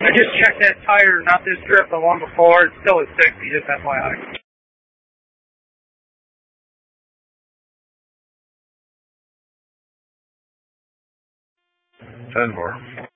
I just checked that tire, not this trip, the one before. It's still at 60, just FYI. 10-4.